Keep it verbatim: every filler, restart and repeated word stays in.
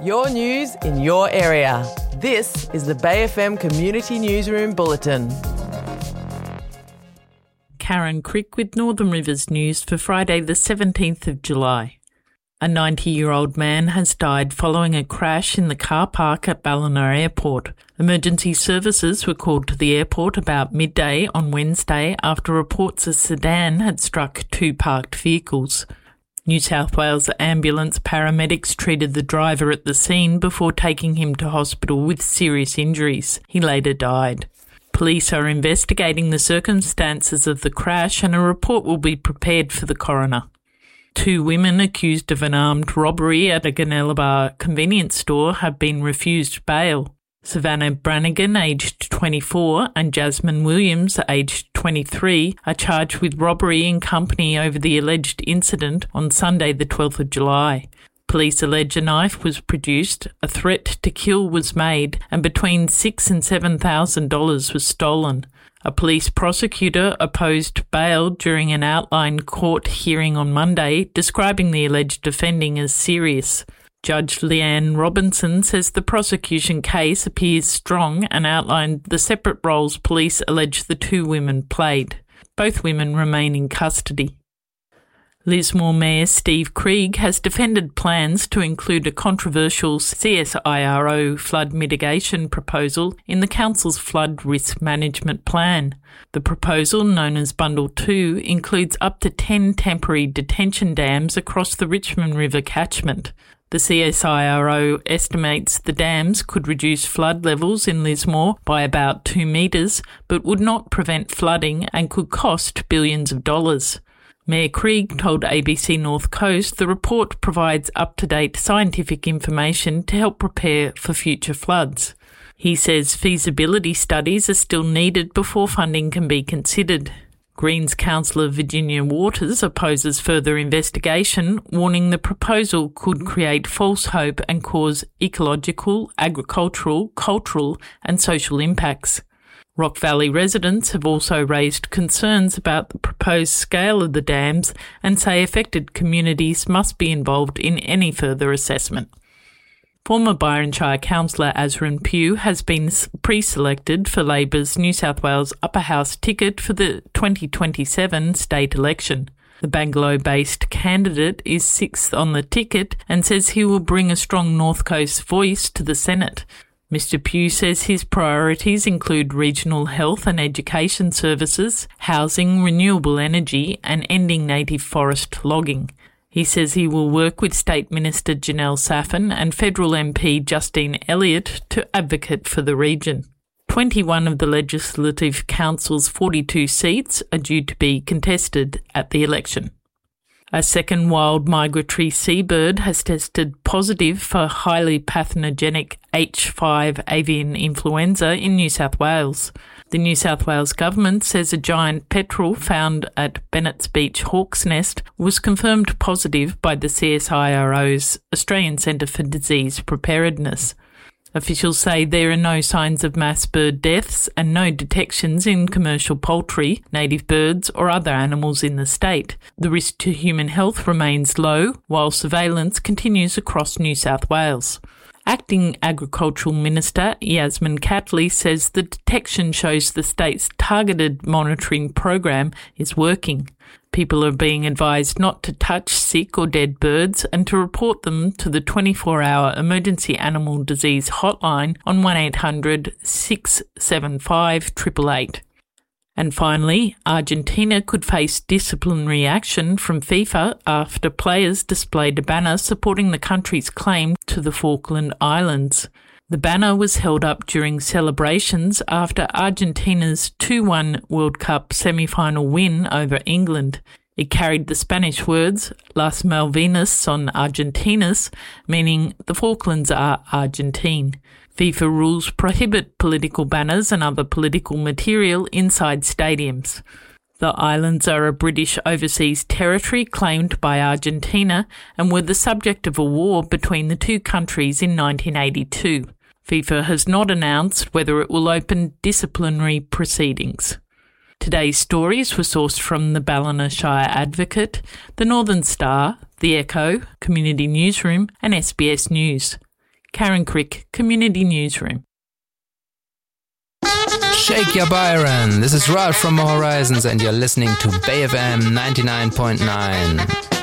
Your news in your area. This is the Bay F M Community Newsroom Bulletin. Karen Crick with Northern Rivers News for Friday the seventeenth of July. A ninety-year-old man has died following a crash in the car park at Ballina Airport. Emergency services were called to the airport about midday on Wednesday after reports a sedan had struck two parked vehicles. New South Wales ambulance paramedics treated the driver at the scene before taking him to hospital with serious injuries. He later died. Police are investigating the circumstances of the crash and a report will be prepared for the coroner. Two women accused of an armed robbery at a Gunnellabar convenience store have been refused bail. Savannah Brannigan, aged twenty-four, and Jasmine Williams, aged twenty-three, are charged with robbery in company over the alleged incident on Sunday the twelfth of July. Police allege a knife was produced, a threat to kill was made, and between six thousand dollars and seven thousand dollars was stolen. A police prosecutor opposed bail during an outline court hearing on Monday, describing the alleged offending as serious. Judge Leanne Robinson says the prosecution case appears strong and outlined the separate roles police allege the two women played. Both women remain in custody. Lismore Mayor Steve Krieg has defended plans to include a controversial C S I R O flood mitigation proposal in the council's flood risk management plan. The proposal, known as Bundle two, includes up to ten temporary detention dams across the Richmond River catchment. The C S I R O estimates the dams could reduce flood levels in Lismore by about two metres, but would not prevent flooding and could cost billions of dollars. Mayor Krieg told A B C North Coast the report provides up-to-date scientific information to help prepare for future floods. He says feasibility studies are still needed before funding can be considered. Greens councillor Virginia Waters opposes further investigation, warning the proposal could create false hope and cause ecological, agricultural, cultural and social impacts. Rock Valley residents have also raised concerns about the proposed scale of the dams and say affected communities must be involved in any further assessment. Former Byron Shire councillor Azrin Pugh has been pre-selected for Labor's New South Wales Upper House ticket for the twenty twenty-seven state election. The Bangalow-based candidate is sixth on the ticket and says he will bring a strong North Coast voice to the Senate. Mister Pugh says his priorities include regional health and education services, housing, renewable energy and ending native forest logging. He says he will work with State Minister Janelle Saffin and Federal M P Justine Elliott to advocate for the region. twenty-one of the Legislative Council's forty-two seats are due to be contested at the election. A second wild migratory seabird has tested positive for highly pathogenic H five avian influenza in New South Wales. The New South Wales government says a giant petrel found at Bennett's Beach Hawk's Nest was confirmed positive by the C S I R O's Australian Centre for Disease Preparedness. Officials say there are no signs of mass bird deaths and no detections in commercial poultry, native birds or other animals in the state. The risk to human health remains low, while surveillance continues across New South Wales. Acting Agricultural Minister Yasmin Catley says the detection shows the state's targeted monitoring program is working. People are being advised not to touch sick or dead birds and to report them to the twenty-four hour Emergency Animal Disease Hotline on one eight hundred six seven five eight eight eight. And finally, Argentina could face disciplinary action from FIFA after players displayed a banner supporting the country's claim to the Falkland Islands. The banner was held up during celebrations after Argentina's two one World Cup semi-final win over England. It carried the Spanish words Las Malvinas son Argentinas, meaning the Falklands are Argentine. FIFA rules prohibit political banners and other political material inside stadiums. The islands are a British overseas territory claimed by Argentina and were the subject of a war between the two countries in nineteen eighty-two. FIFA has not announced whether it will open disciplinary proceedings. Today's stories were sourced from the Ballina Shire Advocate, the Northern Star, the Echo, Community Newsroom and S B S News. Karen Crick, Community Newsroom. Shake ya Byron. This is Ralph from More Horizons and you're listening to Bay F M ninety-nine point nine.